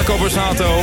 Marco Borsato.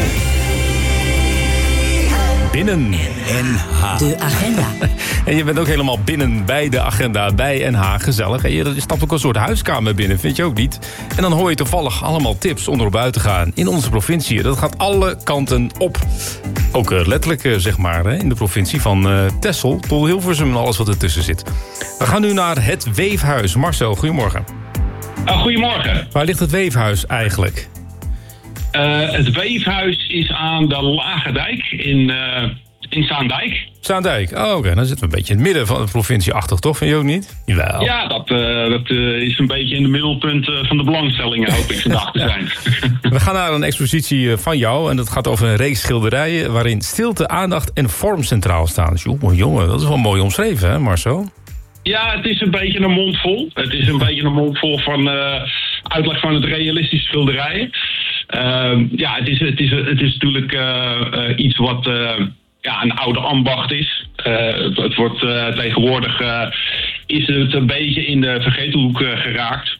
Binnen NH. De agenda. En je bent ook helemaal binnen bij de agenda bij NH. Gezellig. En je stapt ook een soort huiskamer binnen, vind je ook niet? En dan hoor je toevallig allemaal tips om erop uit te gaan in onze provincie. Dat gaat alle kanten op. Ook letterlijk, zeg maar, in de provincie van Texel tot Hilversum en alles wat ertussen zit. We gaan nu naar het Weefhuis. Marcel, goedemorgen. Goedemorgen. Waar ligt het Weefhuis eigenlijk? Het Weefhuis is aan de Lage Dijk in Zaandijk. Zaandijk, oké. Dan zitten we een beetje in het midden van de provincie-achtig, toch? Vind je ook niet? Jawel. Ja, dat is een beetje in de middelpunt van de belangstellingen, hoop ik vandaag te zijn. We gaan naar een expositie van jou en dat gaat over een reeks schilderijen waarin stilte, aandacht en vorm centraal staan. Dus jongen, dat is wel mooi omschreven, hè Marcel? Ja, het is een beetje een mond vol. Het is een beetje een mond vol van uitleg van het realistische schilderijen. Het is natuurlijk iets wat een oude ambacht is. Het wordt tegenwoordig is het een beetje in de vergetelhoek geraakt.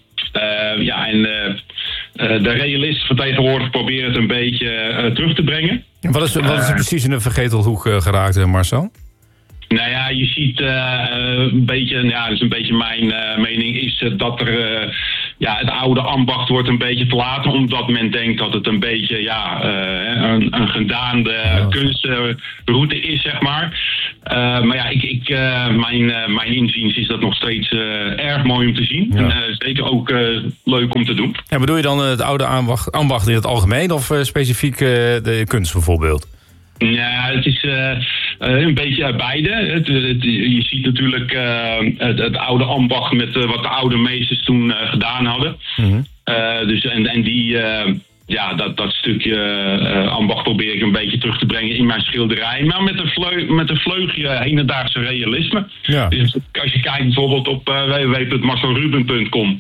De realisten van tegenwoordig proberen het een beetje terug te brengen. Wat is er precies in de vergetelhoek geraakt, Marcel? Nou ja, je ziet een beetje, dat is een beetje mijn mening, is dat er het oude ambacht wordt een beetje verlaten, omdat men denkt dat het een beetje een gedaande kunstroute is, zeg maar. Mijn inziens is dat nog steeds erg mooi om te zien. Ja. En zeker ook leuk om te doen. Ja, bedoel je dan het oude ambacht in het algemeen of specifiek de kunst bijvoorbeeld? Ja, het is een beetje uit beide. Je ziet natuurlijk het oude ambacht met wat de oude meesters toen gedaan hadden. Mm-hmm. Dat stukje ambacht probeer ik een beetje terug te brengen in mijn schilderij. Maar met een vleugje hedendaagse realisme. Ja. Dus als je kijkt bijvoorbeeld op www.marcelruben.com...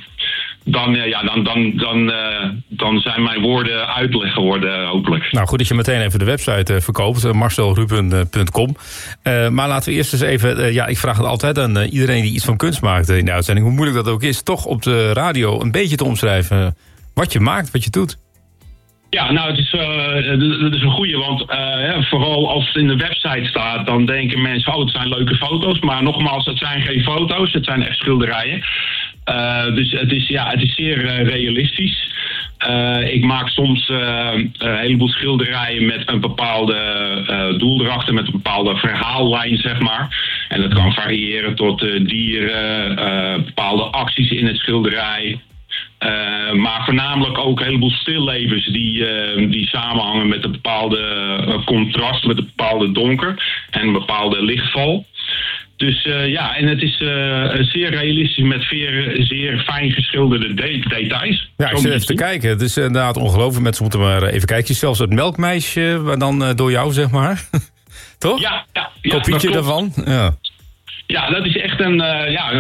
Dan zijn mijn woorden uitleg geworden, hopelijk. Nou, goed dat je meteen even de website verkoopt, marcelruben.com. Maar laten we eerst eens even... ik vraag het altijd aan iedereen die iets van kunst maakt in de uitzending, hoe moeilijk dat ook is, toch op de radio een beetje te omschrijven wat je maakt, wat je doet. Ja, nou, dat is een goeie, want vooral als het in de website staat, dan denken mensen, het zijn leuke foto's. Maar nogmaals, het zijn geen foto's, het zijn echt schilderijen. Dus het is zeer realistisch. Ik maak soms een heleboel schilderijen met een bepaalde doel erachter, met een bepaalde verhaallijn, zeg maar. En dat kan variëren tot dieren, bepaalde acties in het schilderij. Maar voornamelijk ook een heleboel stillevens die samenhangen met een bepaalde contrast, met een bepaalde donker en een bepaalde lichtval. Dus en het is zeer realistisch met zeer fijn geschilderde details. Ja, ik zit even te kijken. Het is inderdaad ongelooflijk. Mensen moeten maar even kijken. Zelfs het melkmeisje, maar dan door jou, zeg maar. Toch? Ja. Kopietje daarvan. Ja. Ja, dat is echt een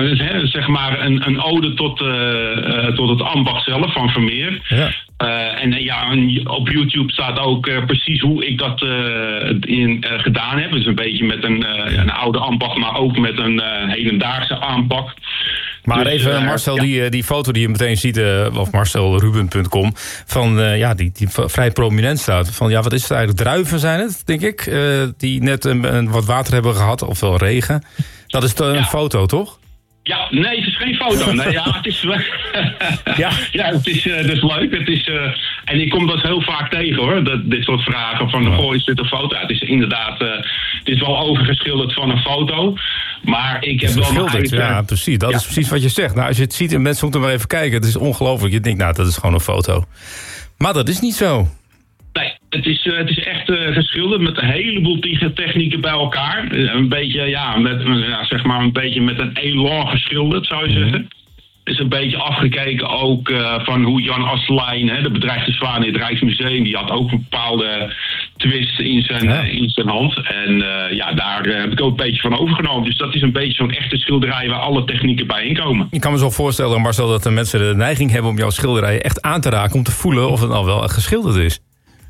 ode tot het ambacht zelf van Vermeer. Ja. Op YouTube staat ook precies hoe ik dat gedaan heb. Dus een beetje met een oude ambacht, maar ook met een hedendaagse aanpak. Maar dus, even Marcel, die foto die je meteen ziet op marcelruben.com... die vrij prominent staat. Van wat is het eigenlijk? Druiven zijn het, denk ik. Die net wat water hebben gehad, ofwel regen. Dat is een foto, toch? Ja, nee, het is geen foto. Nee, het is... het is leuk. Het is, en ik kom dat heel vaak tegen, hoor. Dit soort vragen van, is dit een foto? Ja, het is inderdaad... het is wel overgeschilderd van een foto. Maar ik heb wel... Ja, precies. Dat is precies wat je zegt. Nou, als je het ziet en mensen moeten maar even kijken. Het is ongelooflijk. Je denkt, dat is gewoon een foto. Maar dat is niet zo. Nee, het is echt geschilderd met een heleboel technieken bij elkaar. Een beetje, een beetje met een elan geschilderd, zou je zeggen. Het is een beetje afgekeken ook van hoe Jan Asselijn, de bedreigde zwaan in het Rijksmuseum, die had ook een bepaalde twist in zijn hand. En daar heb ik ook een beetje van overgenomen. Dus dat is een beetje zo'n echte schilderij waar alle technieken bij inkomen. Ik kan me zo voorstellen, Marcel, dat de mensen de neiging hebben om jouw schilderijen echt aan te raken, om te voelen of het al wel geschilderd is.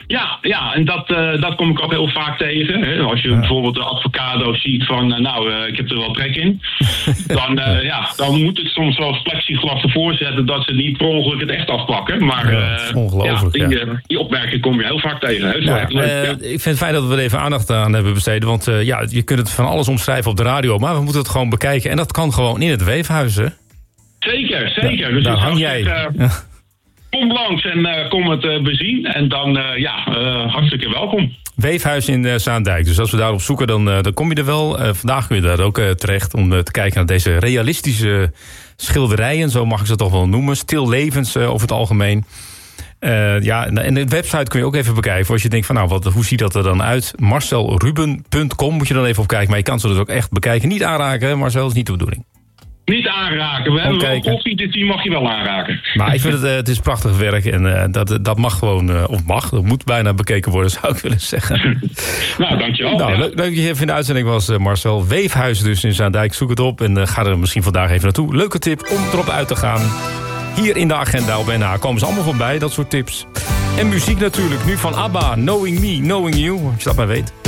Ja, en dat kom ik ook heel vaak tegen. Hè. Als je bijvoorbeeld de avocado's ziet van, ik heb er wel trek in. Dan moet het soms wel plexiglas ervoor zetten dat ze niet per ongeluk het echt afpakken. Maar ongelooflijk, die opmerking kom je heel vaak tegen. Hè. Ik vind het fijn dat we er even aandacht aan hebben besteden. Want je kunt het van alles omschrijven op de radio, maar we moeten het gewoon bekijken. En dat kan gewoon in het Weefhuis, hè? Zeker. Dus daar hang jij. Kom langs en kom het bezien. En dan, hartstikke welkom. Weefhuis in Zaandijk. Dus als we daarop zoeken, dan kom je er wel. Vandaag kun je daar ook terecht om te kijken naar deze realistische schilderijen. Zo mag ik ze toch wel noemen. Stillevens over het algemeen. En de website kun je ook even bekijken. Als je denkt van, hoe ziet dat er dan uit? marcelruben.com moet je dan even op kijken. Maar je kan ze dus ook echt bekijken. Niet aanraken, Marcel, is niet de bedoeling. Niet aanraken. We hebben wel koffie, dus die mag je wel aanraken. Maar ik vind het is prachtig werk. En dat mag gewoon, dat moet bijna bekeken worden, zou ik willen zeggen. Nou, dankjewel. Leuk dat je even in de uitzending was, Marcel. Weefhuis dus in Zaandijk. Zoek het op en ga er misschien vandaag even naartoe. Leuke tip om erop uit te gaan. Hier in de agenda op NH komen ze allemaal voorbij, dat soort tips. En muziek natuurlijk, nu van ABBA, Knowing Me, Knowing You, als je dat maar weet.